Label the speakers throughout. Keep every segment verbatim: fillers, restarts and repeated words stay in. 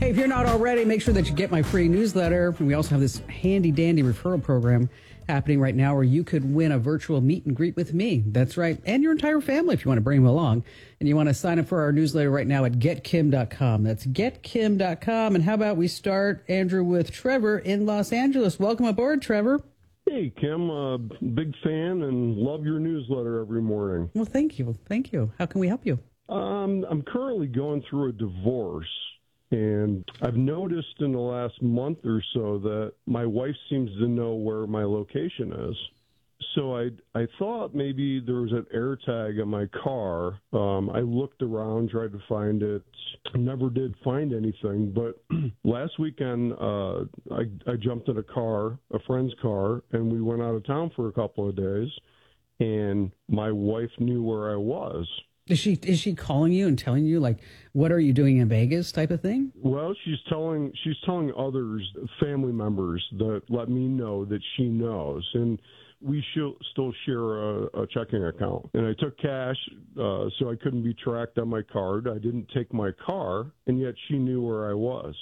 Speaker 1: Hey, if you're not already, make sure that you get my free newsletter. And we also have this handy-dandy referral program happening right now where you could win a virtual meet and greet with me. That's right. And your entire family if you want to bring them along. And you want to sign up for our newsletter right now at get kim dot com. That's get kim dot com. And how about we start, Andrew, with Trevor in Los Angeles. Welcome aboard, Trevor.
Speaker 2: Hey, Kim, uh, big fan and love your newsletter every morning.
Speaker 1: Well, thank you. Thank you. How can we help you?
Speaker 2: Um, I'm currently going through a divorce, and I've noticed in the last month or so that my wife seems to know where my location is. So I I thought maybe there was an AirTag in my car. Um, I looked around, tried to find it, never did find anything. But last weekend, uh, I, I jumped in a car, a friend's car, and we went out of town for a couple of days. And my wife knew where I was.
Speaker 1: Is she is she calling you and telling you, like, what are you doing in Vegas type of thing?
Speaker 2: Well, she's telling she's telling others, family members, that let me know that she knows. And we sh- still share a, a checking account. And I took cash, uh, so I couldn't be tracked on my card. I didn't take my car, and yet she knew where I was.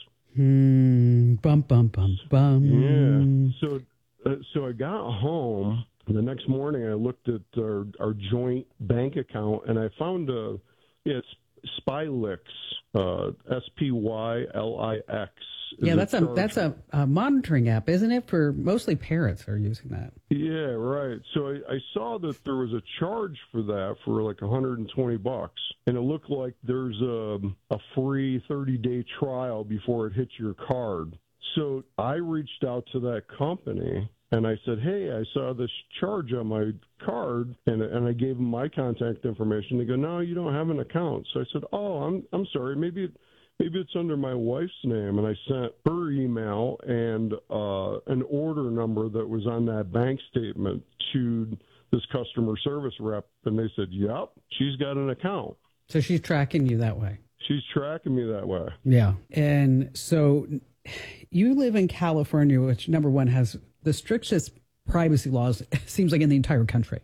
Speaker 1: Hmm. Bum, bum, bum, bum.
Speaker 2: Yeah. So, uh, so I got home. The next morning, I looked at our, our joint bank account, and I found a, yeah, it's Spylix, uh, S P Y L I X.
Speaker 1: Yeah, that's a that's a, a monitoring app, isn't it? For mostly parents are using that.
Speaker 2: Yeah, right. So I, I saw that there was a charge for that for like one hundred twenty bucks, and it looked like there's a, a free thirty day trial before it hits your card. So I reached out to that company. And I said, hey, I saw this charge on my card, and and I gave them my contact information. They go, no, you don't have an account. So I said, oh, I'm I'm sorry, maybe it, maybe it's under my wife's name. And I sent her email and uh, an order number that was on that bank statement to this customer service rep, and they said, yep, she's got an account.
Speaker 1: So she's tracking you that way.
Speaker 2: She's tracking me that way.
Speaker 1: Yeah, and so you live in California, which number one has the strictest privacy laws, it seems like, in the entire country.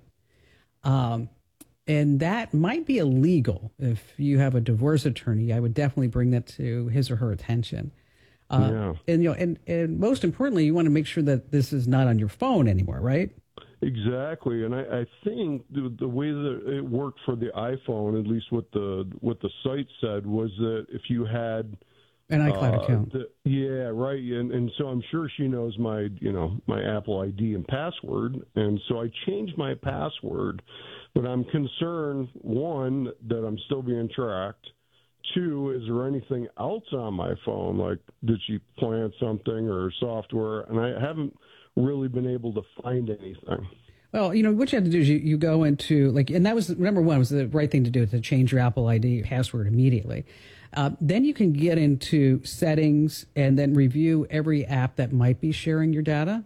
Speaker 1: Um, and that might be illegal. If you have a divorce attorney, I would definitely bring that to his or her attention. Uh,
Speaker 2: yeah.
Speaker 1: And, you know, and, and most importantly, you want to make sure that this is not on your phone anymore, right?
Speaker 2: Exactly. And I, I think the, the way that it worked for the iPhone, at least what the, what the site said, was that if you had
Speaker 1: an iCloud uh, account.
Speaker 2: The, yeah, right. And and so I'm sure she knows my, you know, my Apple I D and password. And so I changed my password, but I'm concerned, one, that I'm still being tracked. Two, is there anything else on my phone? Like, did she plant something or software? And I haven't really been able to find anything.
Speaker 1: Well, you know, what you have to do is you, you go into, like, and that was, number one, was the right thing to do, to change your Apple I D password immediately. Uh, then you can get into settings and then review every app that might be sharing your data.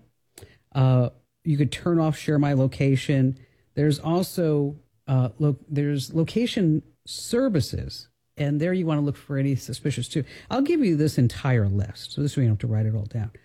Speaker 1: Uh, you could turn off Share My Location. There's also, uh, lo- there's location services, and there you want to look for any suspicious too. I'll give you this entire list, so this way you don't have to write it all down.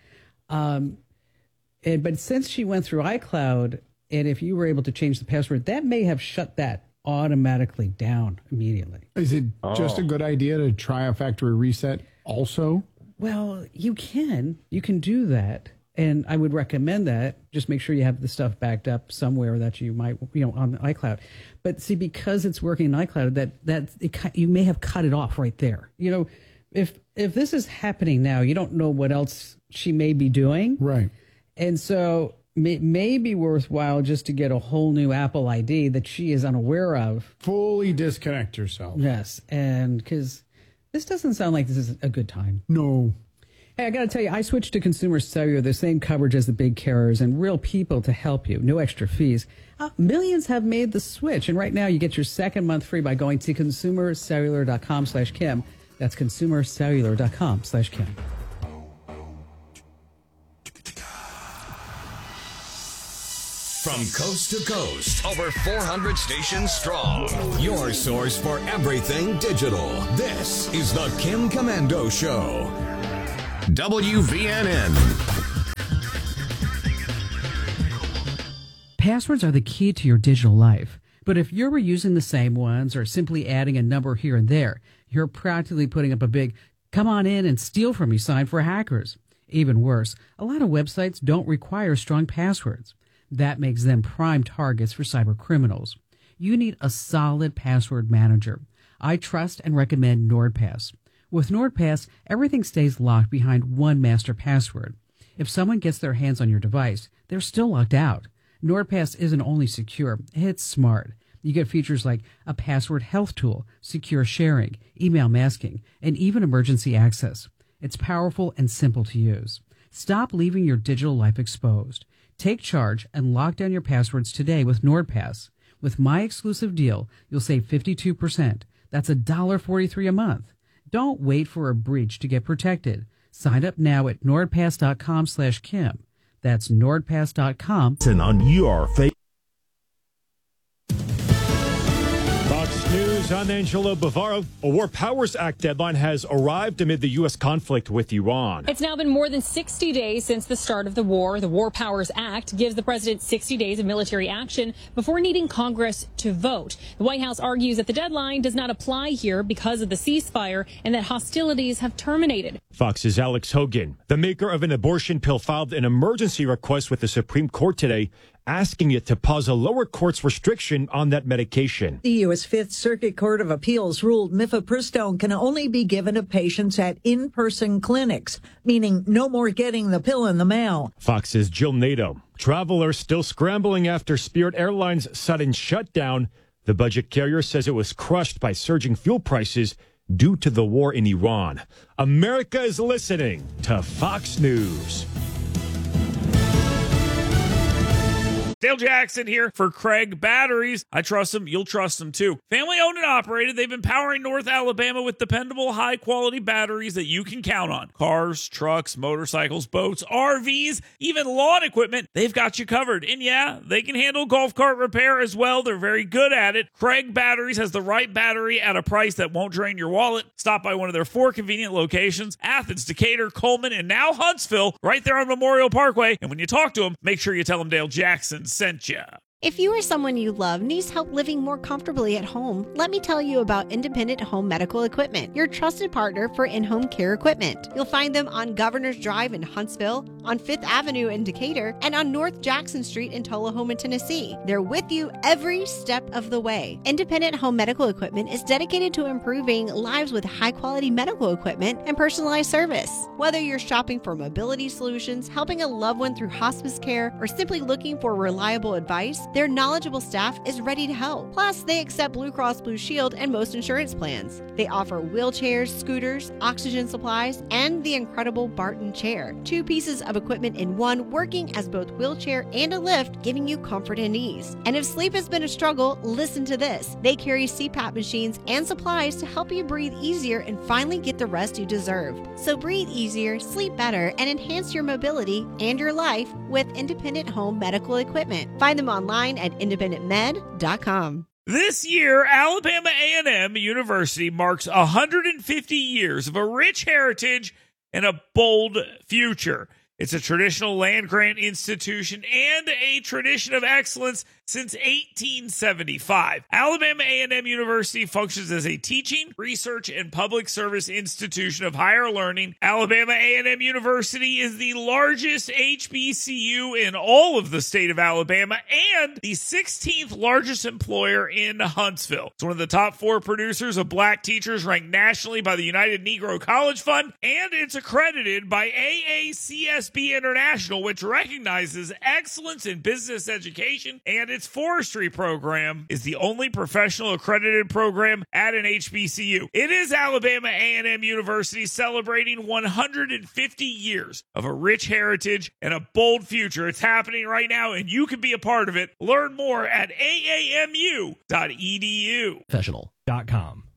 Speaker 1: Um, and, but since she went through iCloud, and if you were able to change the password, that may have shut that automatically down immediately.
Speaker 3: Is it just
Speaker 2: oh.
Speaker 3: a good idea to try a factory reset also?
Speaker 1: Well, you can. You can do that. And I would recommend that. Just make sure you have the stuff backed up somewhere that you might, you know, on iCloud. But see, because it's working in iCloud, that, that it, you may have cut it off right there. You know, if if this is happening now, you don't know what else she may be doing.
Speaker 3: Right.
Speaker 1: And so it may be worthwhile just to get a whole new Apple I D that she is unaware of.
Speaker 3: Fully disconnect yourself.
Speaker 1: Yes. And because this doesn't sound like this is a good time.
Speaker 3: No.
Speaker 1: Hey, I got to tell you, I switched to Consumer Cellular, the same coverage as the big carriers and real people to help you. No extra fees. Uh, millions have made the switch. And right now you get your second month free by going to consumercellular.com slash Kim. That's consumercellular.com slash Kim.
Speaker 4: From coast to coast, over four hundred stations strong. Your source for everything digital. This is the Kim Komando Show. W V N N.
Speaker 1: Passwords are the key to your digital life. But if you're reusing the same ones or simply adding a number here and there, you're practically putting up a big Come on in and steal from you sign for hackers. Even worse, a lot of websites don't require strong passwords. That makes them prime targets for cyber criminals. You need a solid password manager. I trust and recommend NordPass. With NordPass, everything stays locked behind one master password. If someone gets their hands on your device, they're still locked out. NordPass isn't only secure, it's smart. You get features like a password health tool, secure sharing, email masking, and even emergency access. It's powerful and simple to use. Stop leaving your digital life exposed. Take charge and lock down your passwords today with NordPass. With my exclusive deal, you'll save fifty-two percent. That's one dollar forty-three a month. Don't wait for a breach to get protected. Sign up now at nordpass.com slash Kim. That's nordpass dot com.
Speaker 5: On your face.
Speaker 6: Fox News, I'm Angelo Bavaro. A War Powers Act deadline has arrived amid the U S conflict with Iran.
Speaker 7: It's now been more than sixty days since the start of the war. The War Powers Act gives the president sixty days of military action before needing Congress to vote. The White House argues that the deadline does not apply here because of the ceasefire and that hostilities have terminated.
Speaker 6: Fox's Alex Hogan, the maker of an abortion pill, filed an emergency request with the Supreme Court today, asking it to pause a lower court's restriction on that medication.
Speaker 8: The U S Fifth Circuit Court of Appeals ruled mifepristone can only be given to patients at in-person clinics, meaning no more getting the pill in the mail.
Speaker 6: Fox's Jill Nato. Travelers still scrambling after Spirit Airlines' sudden shutdown. The budget carrier says it was crushed by surging fuel prices due to the war in Iran. America is listening to Fox News.
Speaker 9: Dale Jackson here for Craig Batteries. I trust them. You'll trust them too. Family owned and operated. They've been powering North Alabama with dependable, high quality batteries that you can count on. Cars, trucks, motorcycles, boats, R Vs, even lawn equipment. They've got you covered. And yeah, they can handle golf cart repair as well. They're very good at it. Craig Batteries has the right battery at a price that won't drain your wallet. Stop by one of their four convenient locations: Athens, Decatur, Coleman, and now Huntsville, right there on Memorial Parkway. And when you talk to them, make sure you tell them Dale Jackson sent you.
Speaker 10: If you or someone you love needs help living more comfortably at home, let me tell you about Independent Home Medical Equipment, your trusted partner for in-home care equipment. You'll find them on Governor's Drive in Huntsville, on Fifth Avenue in Decatur, and on North Jackson Street in Tullahoma, Tennessee. They're with you every step of the way. Independent Home Medical Equipment is dedicated to improving lives with high-quality medical equipment and personalized service. Whether you're shopping for mobility solutions, helping a loved one through hospice care, or simply looking for reliable advice, their knowledgeable staff is ready to help. Plus, they accept Blue Cross Blue Shield and most insurance plans. They offer wheelchairs, scooters, oxygen supplies, and the incredible Barton chair. Two pieces of equipment in one, working as both wheelchair and a lift, giving you comfort and ease. And if sleep has been a struggle, listen to this. They carry C PAP machines and supplies to help you breathe easier and finally get the rest you deserve. So breathe easier, sleep better, and enhance your mobility and your life with Independent Home Medical Equipment. Find them online at independent med dot com.
Speaker 9: This year, Alabama A and M University marks one hundred fifty years of a rich heritage and a bold future. It's a traditional land-grant institution and a tradition of excellence since eighteen seventy-five. Alabama A and M University functions as a teaching, research, and public service institution of higher learning. Alabama A and M University is the largest H B C U in all of the state of Alabama and the sixteenth largest employer in Huntsville. It's one of the top four producers of black teachers, ranked nationally by the United Negro College Fund, and it's accredited by A A C S B International, which recognizes excellence in business education, and its forestry program is the only professional accredited program at an H B C U. It is Alabama A and M University celebrating one hundred fifty years of a rich heritage and a bold future. It's happening right now, and you can be a part of it. Learn more at A A M U dot E D U.
Speaker 11: Professional dot com.